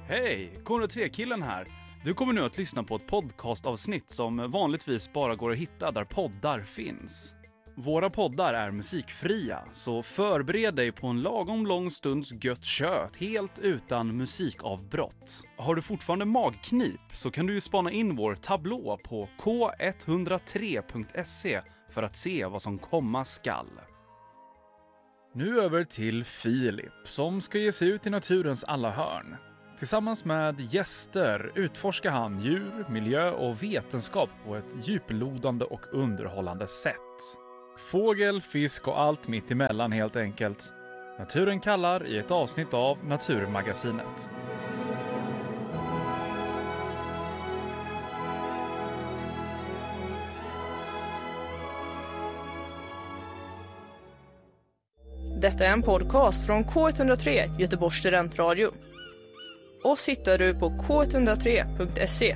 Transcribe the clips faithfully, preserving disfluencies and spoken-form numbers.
Hej, K noll tre-killen här. Du kommer nu att lyssna på ett podcastavsnitt som vanligtvis bara går att hitta där poddar finns. Våra poddar är musikfria, så förbered dig på en lagom lång stunds gött kött helt utan musikavbrott. Har du fortfarande magknip så kan du ju spana in vår tablå på k etthundratre punkt se för att se vad som komma skall. Nu över till Filip som ska ge sig ut i naturens alla hörn. Tillsammans med gäster utforskar han djur, miljö och vetenskap på ett djuplodande och underhållande sätt. Fågel, fisk och allt mitt emellan helt enkelt. Naturen kallar i ett avsnitt av Naturmagasinet. Detta är en podcast från K etthundratre, Göteborgs studentradio. Oss hittar du på k etthundratre punkt se.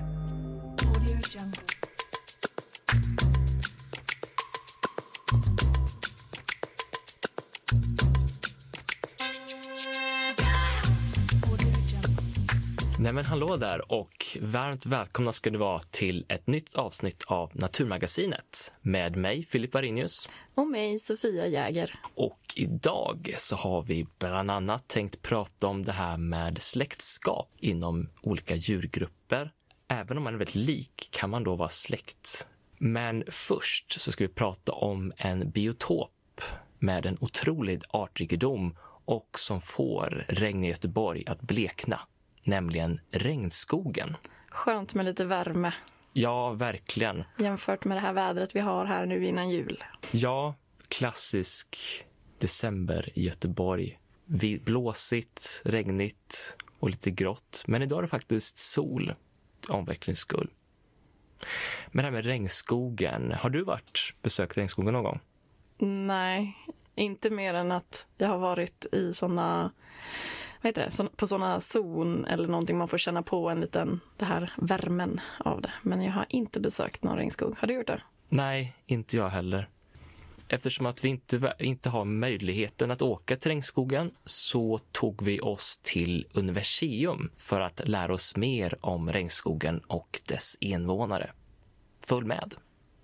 Nej men hallå där och varmt välkomna ska du vara till ett nytt avsnitt av Naturmagasinet med mig Filip Arrhenius och mig Sofia Jäger. Och idag så har vi bland annat tänkt prata om det här med släktskap inom olika djurgrupper. Även om man är väldigt lik kan man då vara släkt. Men först så ska vi prata om en biotop med en otrolig artrikedom och som får regn i Göteborg att blekna. Nämligen regnskogen. Skönt med lite värme. Ja, verkligen. Jämfört med det här vädret vi har här nu innan jul. Ja, klassisk december i Göteborg. Blåsigt, regnigt och lite grått. Men idag är det faktiskt sol, omvecklings skull. Men det här med regnskogen. Har du varit besökt regnskogen någon gång? Nej, inte mer än att jag har varit i såna... Vad heter det? Så, på sådana zon eller någonting man får känna på en liten, det här värmen av det. Men jag har inte besökt någon regnskog. Har du gjort det? Nej, inte jag heller. Eftersom att vi inte, inte har möjligheten att åka till regnskogen så tog vi oss till Universium för att lära oss mer om regnskogen och dess invånare. Följ med!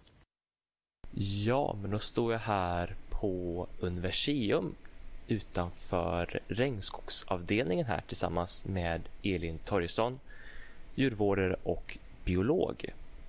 Ja, men då står jag här på Universium utanför regnskogsavdelningen här tillsammans med Elin Torjesson, djurvårdare och biolog.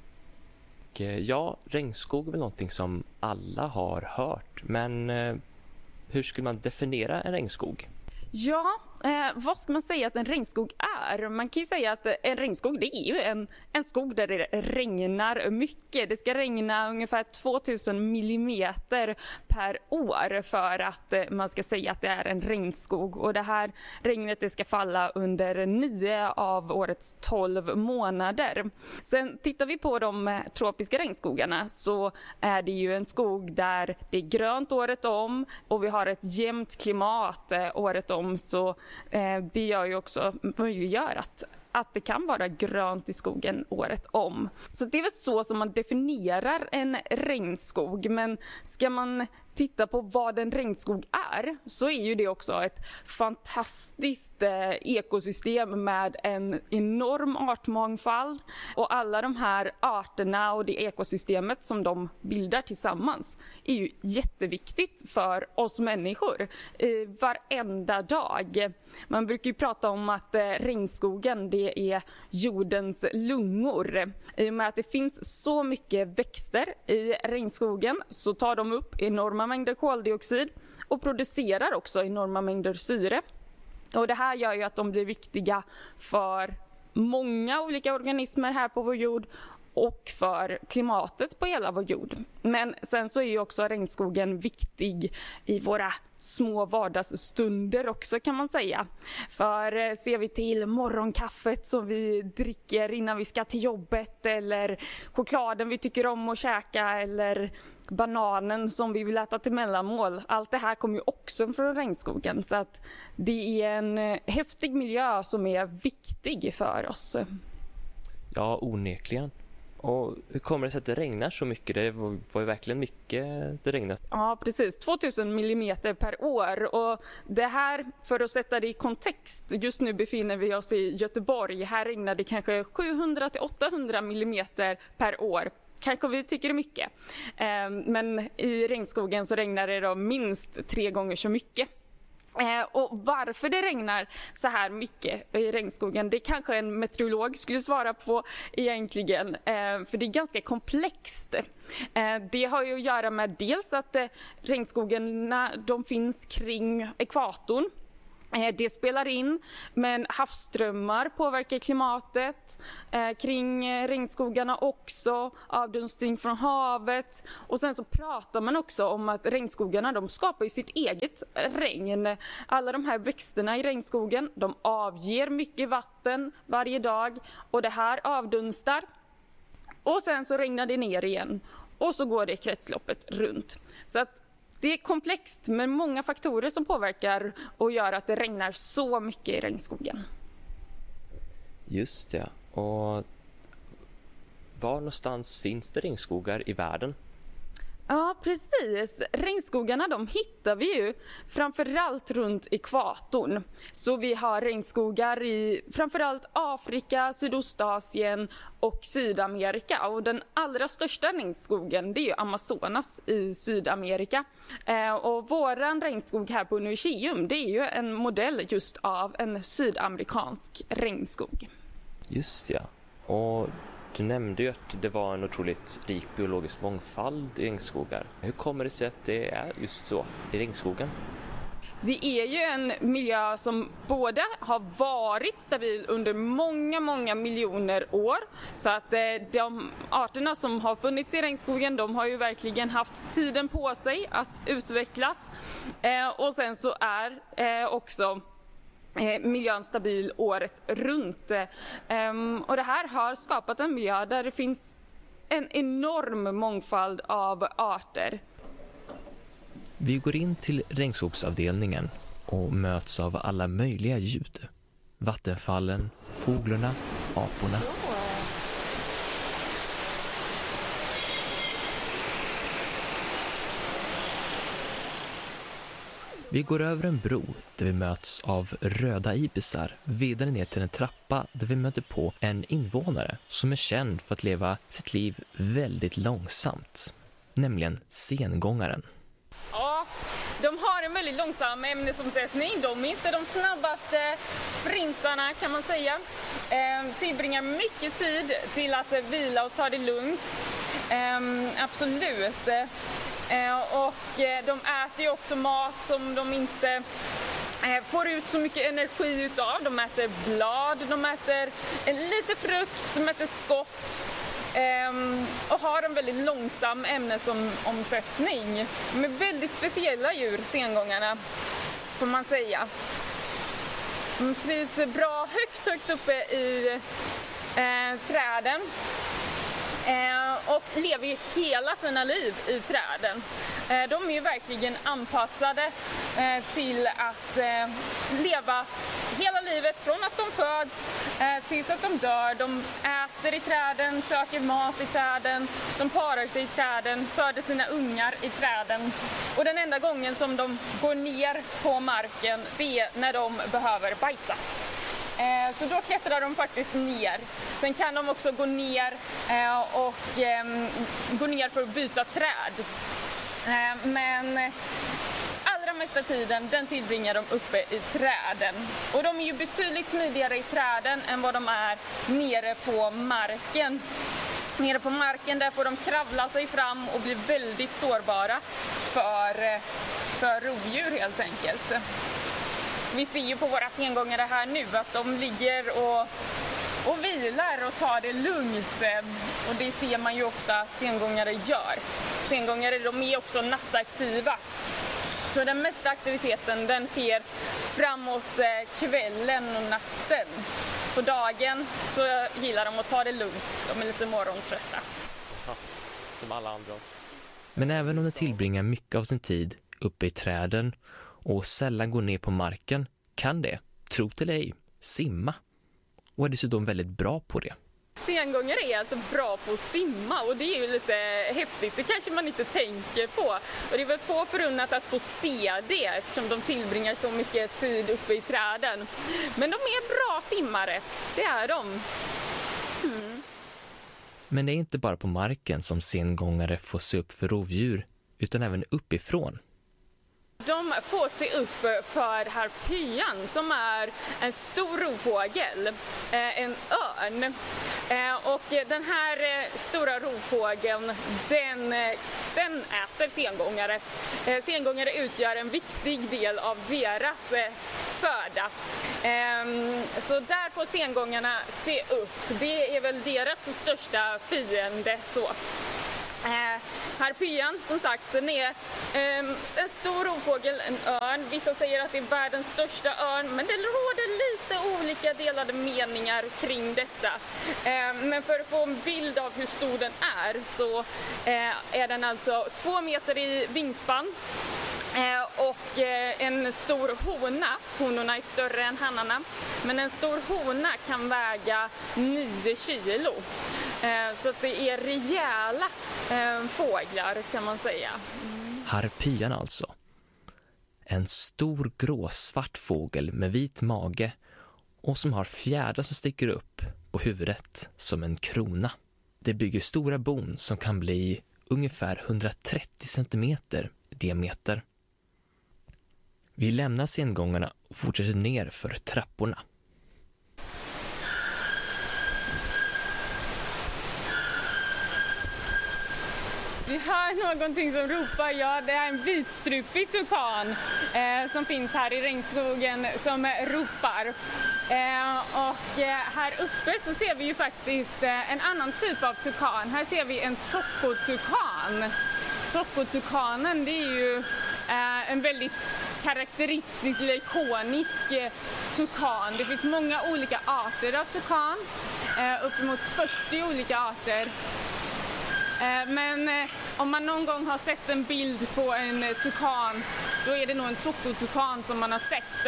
Och ja, regnskog är väl någonting som alla har hört, men eh, hur skulle man definiera en regnskog? Ja, eh, vad ska man säga att en regnskog är? Man kan ju säga att en regnskog det är ju en, en skog där det regnar mycket. Det ska regna ungefär tvåtusen millimeter per år för att eh, man ska säga att det är en regnskog. Och det här regnet det ska falla under nio av årets tolv månader. Sen tittar vi på de tropiska regnskogarna så är det ju en skog där det är grönt året om och vi har ett jämnt klimat eh, året om. Så eh, det gör ju också möjliggör att, att det kan vara grönt i skogen året om. Så det är väl så som man definierar en regnskog. Men ska man titta på vad en regnskog är så är ju det också ett fantastiskt eh, ekosystem med en enorm artmångfald. Och alla de här arterna och det ekosystemet som de bildar tillsammans är ju jätteviktigt för oss människor eh, varenda dag. Man brukar ju prata om att eh, regnskogen det är jordens lungor. I och med att det finns så mycket växter i regnskogen så tar de upp enorma mängder koldioxid och producerar också enorma mängder syre. Och det här gör ju att de blir viktiga för många olika organismer här på vår jord och för klimatet på hela vår jord. Men sen så är ju också regnskogen viktig i våra små vardagsstunder också kan man säga. För ser vi till morgonkaffet som vi dricker innan vi ska till jobbet eller chokladen vi tycker om att käka eller bananen som vi vill äta till mellanmål. Allt det här kommer ju också från regnskogen så att det är en häftig miljö som är viktig för oss. Ja, onekligen. Och hur kommer det sig att det regnar så mycket? Det var, var ju verkligen mycket det regnat. Ja, precis. tvåtusen millimeter per år. Och det här, för att sätta det i kontext, just nu befinner vi oss i Göteborg. Här regnar det kanske sjuhundra till åttahundra millimeter per år. Kanske vi tycker det är mycket. Men i regnskogen så regnar det då minst tre gånger så mycket. Eh, och varför det regnar så här mycket i regnskogen, det kanske en meteorolog skulle svara på egentligen, eh, för det är ganska komplext. Eh, det har ju att göra med dels att eh, regnskogarna de finns kring ekvatorn. Det spelar in, men havsströmmar påverkar klimatet eh, kring regnskogarna också, avdunstning från havet. Och sen så pratar man också om att regnskogarna de skapar ju sitt eget regn. Alla de här växterna i regnskogen de avger mycket vatten varje dag och det här avdunstar. Och sen så regnar det ner igen och så går det kretsloppet runt. Så att det är komplext med många faktorer som påverkar och gör att det regnar så mycket i regnskogen. Just det. Och var någonstans finns det regnskogar i världen? Ja, precis. Regnskogarna de hittar vi ju framförallt runt ekvatorn. Så vi har regnskogar i framförallt Afrika, Sydostasien och Sydamerika. Och den allra största regnskogen det är ju Amazonas i Sydamerika. Eh, och våran regnskog här på Universium det är ju en modell just av en sydamerikansk regnskog. Just ja. Och du nämnde ju att det var en otroligt rik biologisk mångfald i regnskogar. Hur kommer det sig att det är just så i regnskogen? Det är ju en miljö som både har varit stabil under många, många miljoner år. Så att de arterna som har funnits i regnskogen, de har ju verkligen haft tiden på sig att utvecklas. Och sen så är också miljön stabil året runt. Och det här har skapat en miljö där det finns en enorm mångfald av arter. Vi går in till regnskogsavdelningen och möts av alla möjliga ljud. Vattenfallen, fåglarna, aporna. Vi går över en bro där vi möts av röda ibisar vidare ner till en trappa där vi möter på en invånare som är känd för att leva sitt liv väldigt långsamt, nämligen sengångaren. Ja, de har en väldigt långsam ämnesomsättning. De är inte de snabbaste sprintarna kan man säga. Eh, tillbringar mycket tid till att vila och ta det lugnt. Eh, absolut. Eh, och eh, de äter ju också mat som de inte eh, får ut så mycket energi utav. De äter blad, de äter eh, lite frukt, de äter skott. Um, och har en väldigt långsam ämnesomsättning med väldigt speciella djur, sengångarna får man säga. De trivs bra högt, högt uppe i eh, träden eh, och lever ju hela sina liv i träden. Eh, de är ju verkligen anpassade eh, till att eh, leva hela livet från att de föds eh, tills att de dör. De äter i träden, söker mat i träden, de parar sig i träden, föder sina ungar i träden. Och den enda gången som de går ner på marken det är när de behöver bajsa. Eh, så då klättrar de faktiskt ner. Sen kan de också gå ner eh, och eh, gå ner för att byta träd. Eh, men allra mesta tiden den tillbringar de uppe i träden. Och de är ju betydligt smidigare i träden än vad de är nere på marken. Nere på marken där får de kravla sig fram och bli väldigt sårbara för, för rovdjur helt enkelt. Vi ser ju på våra sengångare här nu att de ligger och, och vilar och tar det lugnt. Och det ser man ju ofta sengångare gör. Sengångare de är också nattaktiva. Så den mesta aktiviteten den sker framåt kvällen och natten. På dagen så gillar de att ta det lugnt. De är lite morgontrötta. Ja, som alla andra. Men även om de tillbringar mycket av sin tid uppe i träden och sällan går ner på marken kan det, tro till eller ej, simma. Och är dessutom väldigt bra på det. Sengångare är alltså bra på att simma och det är ju lite häftigt. Det kanske man inte tänker på. Och det är väl få förunnat att få se det eftersom de tillbringar så mycket tid uppe i träden. Men de är bra simmare, det är de. Mm. Men det är inte bara på marken som sengångare får se upp för rovdjur, utan även uppifrån. De får se upp för harpyan som är en stor rovfågel, en örn. Och den här stora rovfågeln, den, den äter sengångare. Sengångare utgör en viktig del av deras föda. Så där får sengångarna se upp. Det är väl deras största fiende så. Eh, harpyan, som sagt, den är eh, en stor rovfågel, en örn. Vissa säger att det är världens största örn, men det råder lite olika delade meningar kring detta. Eh, men för att få en bild av hur stor den är så eh, är den alltså två meter i vingspann. Eh, och eh, en stor hona, honorna är större än hannarna, men en stor hona kan väga nio kilo. Eh, så att det är rejäla eh, fåglar kan man säga. Mm. Harpyan alltså. En stor gråsvart fågel med vit mage och som har fjädrar som sticker upp på huvudet som en krona. Det bygger stora bon som kan bli ungefär hundratrettio centimeter i diameter. Vi lämnar sengångarna och fortsätter ner för trapporna. Vi hör någonting som ropar, ja det är en vitstrupig tukan eh, som finns här i regnskogen som ropar. Eh, och eh, här uppe så ser vi ju faktiskt eh, en annan typ av tukan. Här ser vi en tokkotukan. Tokkotukanen, det är ju eh, en väldigt karaktäristisk eller ikonisk eh, tukan. Det finns många olika arter av tukan, eh, uppemot fyrtio olika arter. Men om man någon gång har sett en bild på en tukan, då är det nog en tokkotukan som man har sett.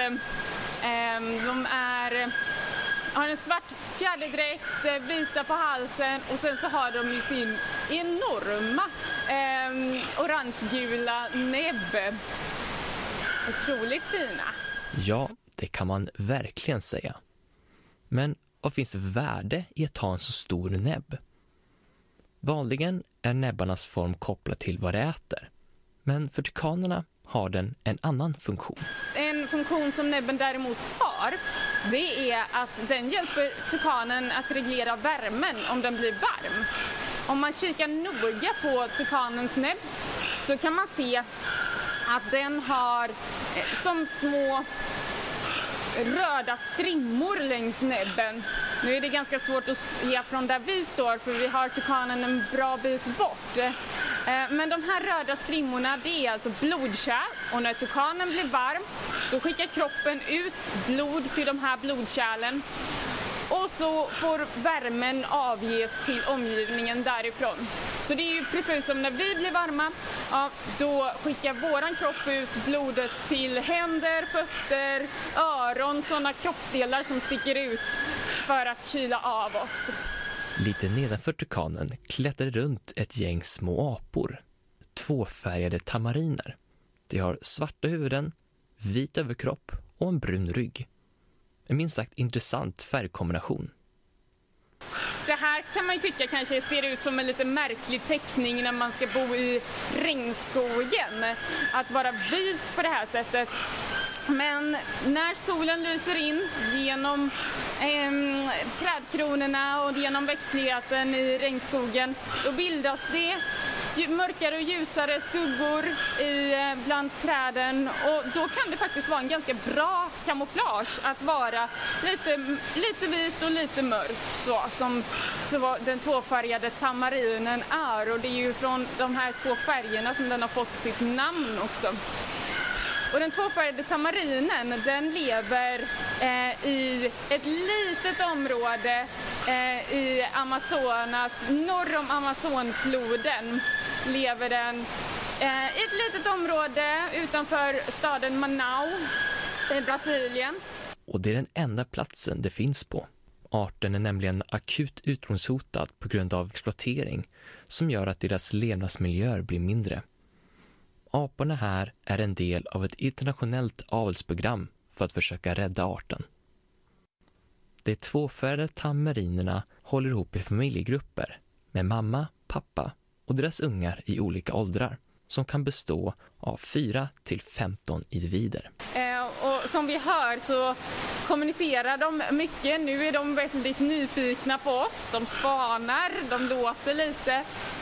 De är, har en svart fjäderdräkt, vita på halsen och sen så har de ju sin enorma eh, orangegula näbb. Otroligt fina. Ja, det kan man verkligen säga. Men vad finns det värde i att ha en så stor näbb? Vanligen är näbbarnas form kopplad till vad det äter. Men för tukanerna har den en annan funktion. En funktion som näbben däremot har, det är att den hjälper tukanen att reglera värmen om den blir varm. Om man kikar noga på tukanens näbb så kan man se att den har som små röda strimmor längs näbben. Nu är det ganska svårt att se från där vi står för vi har tukanen en bra bit bort. Men de här röda strimmorna, det är alltså blodkärl och när tukanen blir varm då skickar kroppen ut blod till de här blodkärlen och så får värmen avges till omgivningen därifrån. Så det är ju precis som när vi blir varma, ja, då skickar våran kropp ut blodet till händer, fötter, öron, sådana kroppsdelar som sticker ut för att kyla av oss. Lite nedanför tukanen klättrar runt ett gäng små apor, tvåfärgade tamariner. De har svarta huvuden, vit överkropp och en brun rygg. En minst sagt intressant färgkombination. Det här kan man ju tycka kanske ser ut som en lite märklig teckning när man ska bo i regnskogen. Att vara vit på det här sättet. Men när solen lyser in genom eh, trädkronorna och genom växtligheten i regnskogen, då bildas det mörkare och ljusare skuggor i, bland träden och då kan det faktiskt vara en ganska bra kamouflage att vara lite, lite vit och lite mörk så som så den tvåfärgade tamarinen är och det är ju från de här två färgerna som den har fått sitt namn också. Och den tvåfärgade tamarinen, den lever eh, i ett litet område eh, i Amazonas, norr om Amazonfloden lever den eh, i ett litet område utanför staden Manaus i Brasilien. Och det är den enda platsen det finns på. Arten är nämligen akut utrotningshotad på grund av exploatering som gör att deras levnadsmiljöer blir mindre. Aporna här är en del av ett internationellt avelsprogram för att försöka rädda arten. De tvåfärgade tamarinerna håller ihop i familjegrupper med mamma, pappa och deras ungar i olika åldrar som kan bestå av fyra till femton individer. Eh, och som vi hör så kommunicerar de mycket. Nu är de väldigt nyfikna på oss. De spanar, de låter lite.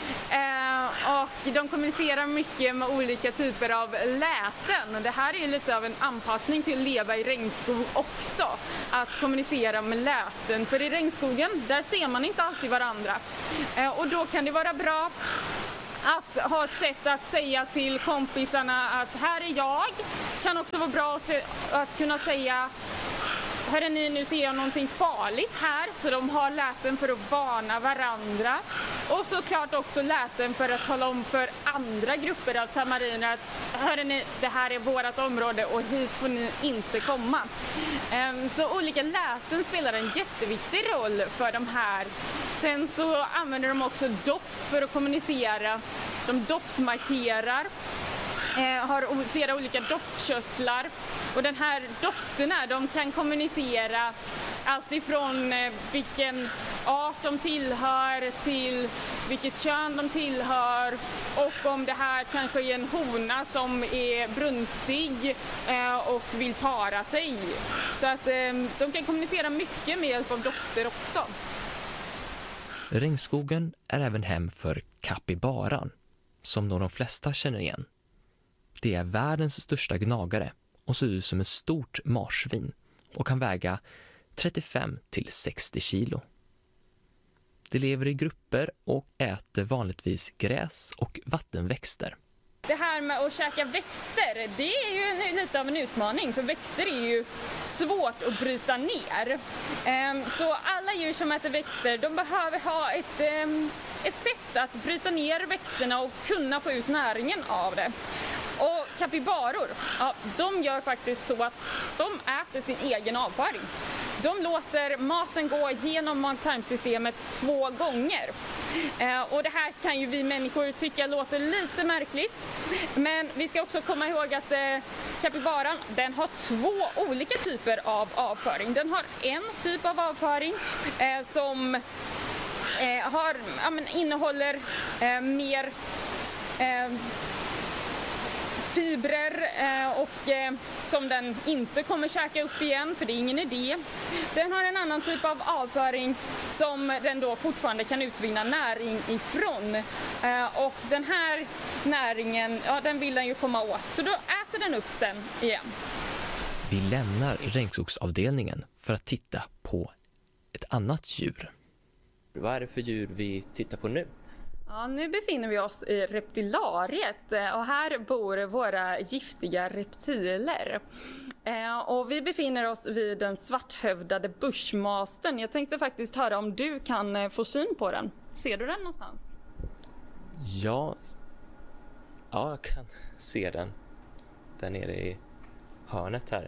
Eh, och de kommunicerar mycket med olika typer av läten. Det här är lite av en anpassning till att leva i regnskog också. Att kommunicera med läten. För i regnskogen, där ser man inte alltid varandra. Eh, och då kan det vara bra att ha ett sätt att säga till kompisarna att här är jag. Kan också vara bra att, se, att kunna säga hörru ni, nu ser jag någonting farligt här. Så de har läten för att varna varandra. Och såklart också läten för att tala om för andra grupper av tamariner att hörru ni, det här är vårt område och hit får ni inte komma. Så olika läten spelar en jätteviktig roll för de här. Sen så använder de också doft för att kommunicera. De doftmarkerar. Eh, har flera olika doftkörtlar och den här dofterna de kan kommunicera allt ifrån eh, vilken art de tillhör till vilket kön de tillhör och om det här kanske är en hona som är brunstig eh, och vill para sig. Så att eh, de kan kommunicera mycket med hjälp av dofter också. Regnskogen är även hem för kapibaran, som nog de flesta känner igen. Det är världens största gnagare och ser ut som ett stort marsvin och kan väga trettiofem till sextio kilo. De lever i grupper och äter vanligtvis gräs och vattenväxter. Det här med att käka växter, det är ju lite av en utmaning för växter är ju svårt att bryta ner. Så alla djur som äter växter, de behöver ha ett, ett sätt att bryta ner växterna och kunna få ut näringen av det. Och kapibaror, ja, de gör faktiskt så att de äter sin egen avföring. De låter maten gå genom mag-tarmsystemet två gånger. Eh, och det här kan ju vi människor tycka låter lite märkligt. Men vi ska också komma ihåg att eh, kapibaran, den har två olika typer av avföring. Den har en typ av avföring eh, som eh, har, ja, men innehåller eh, mer eh, fibrer eh, och eh, som den inte kommer käka upp igen för det är ingen idé. Den har en annan typ av avföring som den då fortfarande kan utvinna näring ifrån. Eh, och den här näringen, ja den vill den ju komma åt så då äter den upp den igen. Vi lämnar regnskogsavdelningen för att titta på ett annat djur. Vad är det för djur vi tittar på nu? Ja, nu befinner vi oss i reptilariet och här bor våra giftiga reptiler. Och vi befinner oss vid den svarthövdade bushmastern. Jag tänkte faktiskt höra om du kan få syn på den. Ser du den någonstans? Ja, ja jag kan se den. Där nere i hörnet här.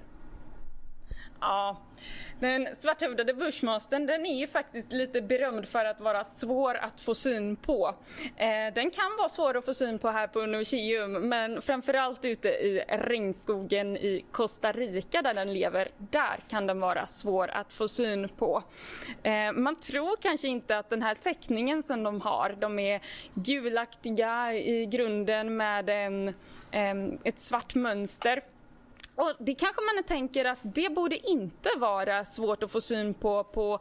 Ja, den svarthövdade bushmastern den är ju faktiskt lite berömd för att vara svår att få syn på. Eh, den kan vara svår att få syn på här på Unoceum men framförallt ute i regnskogen i Costa Rica där den lever, där kan den vara svår att få syn på. Eh, man tror kanske inte att den här teckningen som de har, de är gulaktiga i grunden med en, eh, ett svart mönster. Och det kanske man tänker att det borde inte vara svårt att få syn på på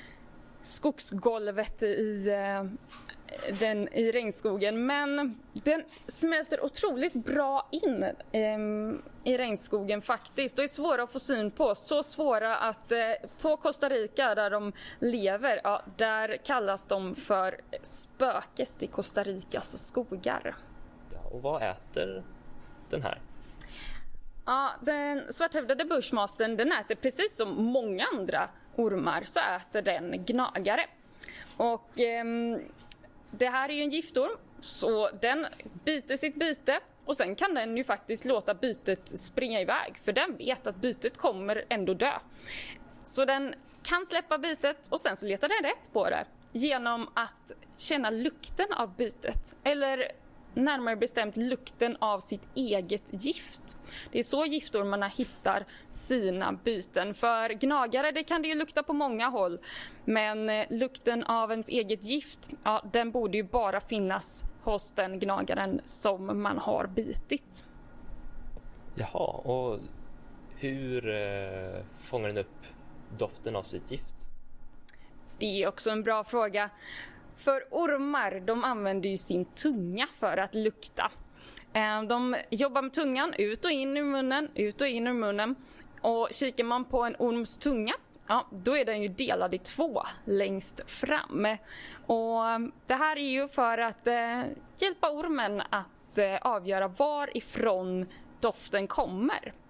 skogsgolvet i, den, i regnskogen. Men den smälter otroligt bra in eh, i regnskogen faktiskt. Och är svåra att få syn på. Så svåra att eh, på Costa Rica där de lever, ja, där kallas de för spöket i Costa Ricas skogar. Ja, och vad äter den här? Ja, den svarthövdade bushmastern den äter precis som många andra ormar så äter den gnagare. Och eh, det här är ju en giftorm så den biter sitt byte och sen kan den ju faktiskt låta bytet springa iväg för den vet att bytet kommer ändå dö. Så den kan släppa bytet och sen så letar den rätt på det genom att känna lukten av bytet. Eller närmare bestämt lukten av sitt eget gift. Det är så giftormarna hittar sina byten. För gnagare, det kan det ju lukta på många håll. Men lukten av ens eget gift, ja, den borde ju bara finnas hos den gnagaren som man har bitit. Jaha, och hur eh, fångar den upp doften av sitt gift? Det är också en bra fråga. För ormar, de använder ju sin tunga för att lukta. De jobbar med tungan ut och in ur munnen, ut och in ur munnen. Och kikar man på en orms tunga, ja, då är den ju delad i två längst fram. Och det här är ju för att eh, hjälpa ormen att eh, avgöra varifrån doften kommer.